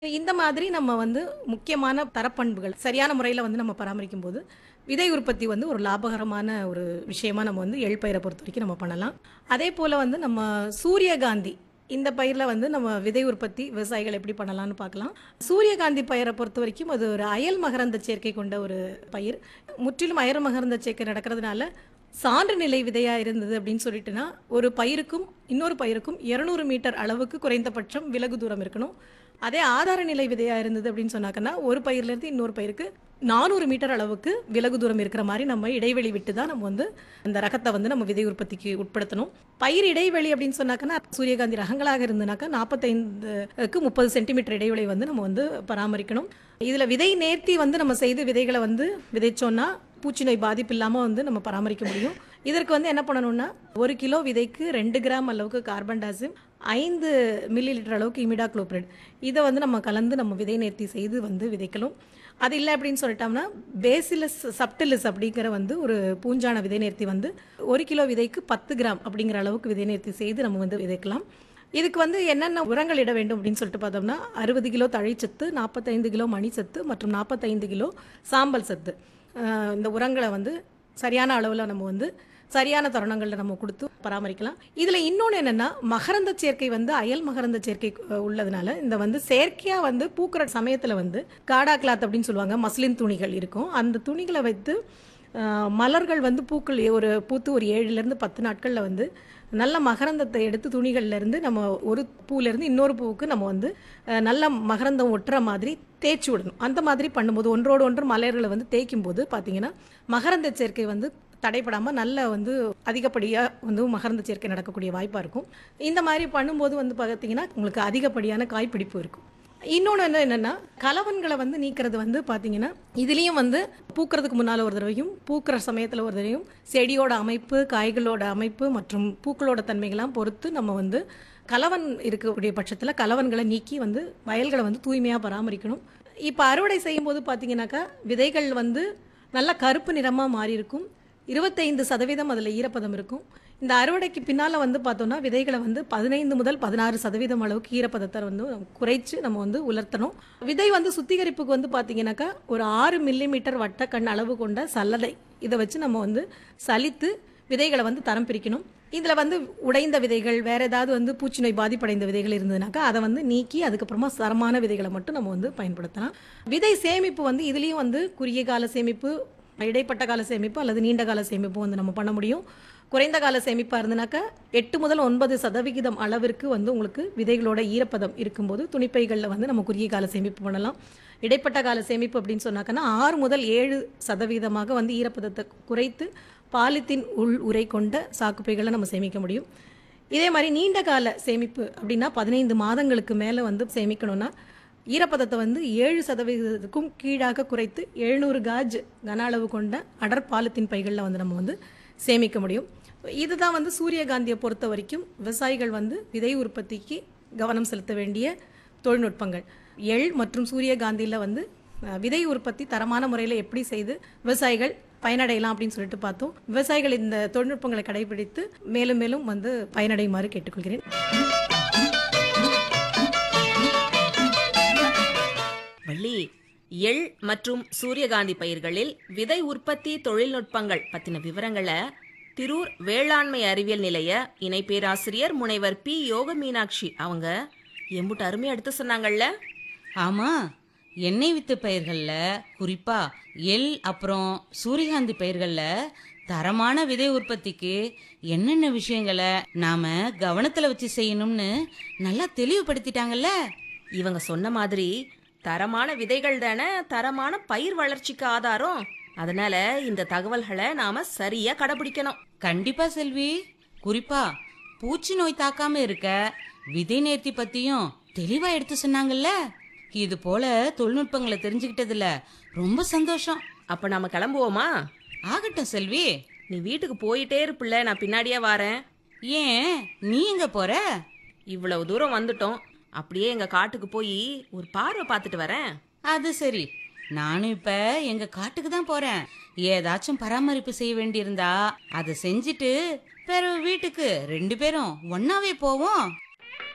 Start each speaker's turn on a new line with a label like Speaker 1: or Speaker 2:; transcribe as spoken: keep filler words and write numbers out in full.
Speaker 1: இந்த மாதிரி நம்ம வந்து முக்கியமான தரப்பண்புகள் சரியான முறையில் வந்து நம்ம பராமரிக்கும் போது விதை உற்பத்தி வந்து ஒரு லாபகரமான ஒரு விஷயமா நம்ம வந்து எள் பயிரை பொறுத்த வரைக்கும் நம்ம பண்ணலாம். அதே போல் வந்து நம்ம சூரியகாந்தி இந்த பயிரில் வந்து நம்ம விதை உற்பத்தி விவசாயிகள் எப்படி பண்ணலாம்னு பார்க்கலாம். சூரியகாந்தி பயிரை பொறுத்த வரைக்கும் அது ஒரு அயல் மகரந்த சேர்க்கை கொண்ட ஒரு பயிர். முற்றிலும் அயல் மகரந்த சேர்க்கை நடக்கிறதுனால சான்று நிலை விதையாக இருந்தது அப்படின்னு சொல்லிட்டுனா ஒரு பயிருக்கும் இன்னொரு பயிருக்கும் இருநூறு மீட்டர் அளவுக்கு குறைந்தபட்சம் விலகு தூரம் இருக்கணும். அதே ஆதார நிலை விதையாக இருந்தது அப்படின்னு சொன்னாக்கன்னா ஒரு பயிர்லேருந்து இன்னொரு பயிருக்கு நானூறு மீட்டர் அளவுக்கு விலகு தூரம் இருக்கிற மாதிரி நம்ம இடைவெளி விட்டு தான் நம்ம வந்து அந்த ரகத்தை வந்து நம்ம விதை உற்பத்திக்கு உட்படுத்தணும். பயிர் இடைவெளி அப்படின்னு சொன்னாக்கன்னா சூரியகாந்தி ரகங்களாக இருந்ததுனாக்கா நாற்பத்தைந்துக்கு முப்பது சென்டிமீட்டர் இடைவெளி வந்து நம்ம வந்து பராமரிக்கணும். இதில் விதை நேர்த்தி வந்து நம்ம செய்து விதைகளை வந்து விதைச்சோன்னா பூச்சி நோய் பாதிப்பு இல்லாமல் வந்து நம்ம பராமரிக்க முடியும். இதற்கு வந்து என்ன பண்ணணும்னா ஒரு கிலோ விதைக்கு ரெண்டு கிராம் அளவுக்கு கார்பன் டாசிம், ஐந்து மில்லி லிட்டர் அளவுக்கு இமிடாக்ளோபிரிட் இதை வந்து நம்ம கலந்து நம்ம விதை நேர்த்தி செய்து வந்து விதைக்கலாம். அது இல்லை அப்படின்னு சொல்லிட்டோம்னா பேசிலஸ் சப்டிலிஸ் அப்படிங்கிற வந்து ஒரு பூஞ்சான விதை நேர்த்தி வந்து ஒரு கிலோ விதைக்கு பத்து கிராம் அப்படிங்கிற அளவுக்கு விதை நேர்த்தி செய்து நம்ம வந்து விதைக்கலாம். இதுக்கு வந்து என்னென்ன உரங்கள் இட வேண்டும் அப்படின்னு சொல்லிட்டு பார்த்தோம்னா அறுபது கிலோ தழைச்சத்து, நாற்பத்தைந்து கிலோ மணிச்சத்து மற்றும் நாற்பத்தைந்து கிலோ சாம்பல் சத்து இந்த உரங்களை வந்து சரியான அளவில் நம்ம வந்து சரியான தருணங்களில் நம்ம கொடுத்து பராமரிக்கலாம். இதில் இன்னொன்று என்னென்னா மகரந்த சேர்க்கை வந்து அயல் மகரந்த சேர்க்கை உள்ளதுனால இந்த வந்து செயற்கையாக வந்து பூக்கிற சமயத்தில் வந்து காடா கிளாத் அப்படின்னு சொல்லுவாங்க, மஸ்லின் துணிகள் இருக்கும். அந்த துணிகளை வைத்து மலர்கள் வந்து பூக்கள் ஒரு பூத்து ஒரு ஏழுலேருந்து பத்து நாட்களில் வந்து நல்ல மகரந்தத்தை எடுத்து துணிகள்லேருந்து நம்ம ஒரு பூலேருந்து இன்னொரு பூவுக்கு நம்ம வந்து நல்ல மகரந்தம் ஒட்டுற மாதிரி தேய்ச்சி விடணும். அந்த மாதிரி பண்ணும்போது ஒன்றோடு ஒன்று மலர்களை வந்து தேய்க்கும் போது பார்த்தீங்கன்னா மகரந்த சேர்க்கை வந்து தடைப்படாமல் நல்ல வந்து அதிகப்படியாக வந்து மகரந்த சேர்க்கை நடக்கக்கூடிய வாய்ப்பாக இருக்கும். இந்த மாதிரி பண்ணும்போது வந்து பார்த்தீங்கன்னா உங்களுக்கு அதிகப்படியான காய்பிடிப்பு இருக்கும். இன்னொன்று என்ன என்னென்னா கலவன்களை வந்து நீக்கிறது வந்து பார்த்தீங்கன்னா இதுலேயும் வந்து பூக்கிறதுக்கு முன்னால் ஒரு தடவையும் பூக்கிற சமயத்தில் ஒரு தடவையும் செடியோட அமைப்பு, காய்களோட அமைப்பு மற்றும் பூக்களோட தன்மைகள்லாம் பொறுத்து நம்ம வந்து கலவன் இருக்கக்கூடிய பட்சத்தில் கலவன்களை நீக்கி வந்து வயல்களை வந்து தூய்மையாக பராமரிக்கணும். இப்போ அறுவடை செய்யும்போது பார்த்தீங்கன்னாக்கா விதைகள் வந்து நல்லா கருப்பு நிறமாக மாறி இருக்கும். இருபத்தைந்து சதவீதம் அதில் ஈரப்பதம் இருக்கும். இந்த அறுவடைக்கு பின்னால் வந்து பார்த்தோம்னா விதைகளை வந்து பதினைந்து முதல் பதினாறு சதவீதம் அளவுக்கு ஈரப்பதத்தை வந்து குறைச்சி நம்ம வந்து உலர்த்தணும். விதை வந்து சுத்திகரிப்புக்கு வந்து பார்த்தீங்கன்னாக்கா ஒரு ஆறு மில்லி மீட்டர் வட்டக்கண் அளவு கொண்ட சல்லடை இதை வச்சு நம்ம வந்து சலித்து விதைகளை வந்து தரம் பிரிக்கணும். இதில் வந்து உடைந்த விதைகள் வேறு ஏதாவது வந்து பூச்சி நோய் பாதிப்படைந்த விதைகள் இருந்ததுனாக்கா அதை வந்து நீக்கி அதுக்கப்புறமா சரமான விதைகளை மட்டும் நம்ம வந்து பயன்படுத்தலாம். விதை சேமிப்பு வந்து இதுலேயும் வந்து குறுகிய கால சேமிப்பு, இடைப்பட்ட கால சேமிப்பு அல்லது நீண்ட கால சேமிப்பு வந்து நம்ம பண்ண முடியும். குறைந்த கால சேமிப்பாக இருந்தனாக்கா எட்டு முதல் ஒன்பது சதவிகிதம் அளவிற்கு வந்து உங்களுக்கு விதைகளோட ஈரப்பதம் இருக்கும்போது துணிப்பைகளில் வந்து நம்ம குறுகிய கால சேமிப்பு பண்ணலாம். இடைப்பட்ட கால சேமிப்பு அப்படின்னு சொன்னாக்கன்னா ஆறு முதல் ஏழு சதவீதமாக வந்து ஈரப்பதத்தை குறைத்து பாலித்தீன் உள் உரை கொண்ட சாக்குப்பைகளை நம்ம சேமிக்க முடியும். இதே மாதிரி நீண்ட கால சேமிப்பு அப்படின்னா பதினைந்து மாதங்களுக்கு மேலே வந்து சேமிக்கணும்னா ஈரப்பதத்தை வந்து ஏழு சதவீதத்துக்கும் கீழாக குறைத்து எழுநூறு காஜ் கன அளவு கொண்ட அடர் பாலித்தீன் பைகளில் வந்து நம்ம வந்து சேமிக்க முடியும். இதுதான் வந்து சூரியகாந்தியை பொறுத்த வரைக்கும் விவசாயிகள் வந்து விதை உற்பத்திக்கு கவனம் செலுத்த வேண்டிய தொழில்நுட்பங்கள். எள் மற்றும் சூரியகாந்தியில் வந்து விதை உற்பத்தி தரமான முறையில் எப்படி செய்து விவசாயிகள் பயனடையலாம் அப்படின்னு சொல்லிட்டு பார்த்தோம். விவசாயிகள் இந்த தொழில்நுட்பங்களை கடைபிடித்து மேலும் மேலும் வந்து பயனடையுமாறு கேட்டுக்கொள்கிறேன்.
Speaker 2: வள்ளி, எள் மற்றும் சூரியகாந்தி பயிர்களில் விதை உற்பத்தி தொழில்நுட்பங்கள் பத்தின விவரங்களை திரூர் வேளாண்மை அறிவியல் நிலைய இணை பேராசிரியர் முனைவர் பி யோக மீனாட்சி அவங்க எம்புட்டு அருமையா எடுத்து சொன்னாங்கல்ல.
Speaker 3: ஆமா, எண்ணெய் வித்து பயிர்கள்ல குறிப்பா எள் அப்புறம் சூரியகாந்தி பயிர்கள்ல தரமான விதை உற்பத்திக்கு என்னென்ன விஷயங்களை நாம கவனத்துல வச்சு செய்யணும்னு நல்லா தெளிவுபடுத்திட்டாங்கல்ல.
Speaker 2: இவங்க சொன்ன மாதிரி தரமான விதைகள் தானே தரமான பயிர் வளர்ச்சிக்கு ஆதாரம். அதனால இந்த தகவல்களை நாம சரியா கடைபிடிக்கணும்.
Speaker 3: கண்டிப்பா செல்வி. குறிப்பா பூச்சி நோய் தாக்காம இருக்க விதை நேர்த்தி பத்தியும் தெளிவா எடுத்து சொன்னாங்கல்ல. இது போல தொழில்நுட்பங்களை தெரிஞ்சுக்கிட்டதுல ரொம்ப சந்தோஷம்.
Speaker 2: அப்ப நாம கிளம்புவோமா?
Speaker 3: ஆகட்டும் செல்வி.
Speaker 2: நீ வீட்டுக்கு போயிட்டே இருப்பில்ல, நான் பின்னாடியே வாரேன்.
Speaker 3: ஏன், நீ எங்க போற?
Speaker 2: இவ்வளவு தூரம் வந்துட்டோம், அப்படியே எங்க காட்டுக்கு போய் ஒரு பார்வை பார்த்துட்டு வரேன்.
Speaker 3: அது சரி, நானும் இப்ப எங்க காட்டுக்கு தான் போறேன். ஏதாச்சும் பராமரிப்பு செய்ய வேண்டியிருந்தா அதை செஞ்சுட்டு பிறகு வீட்டுக்கு ரெண்டு பேரும் ஒன்னாவே போவோம்.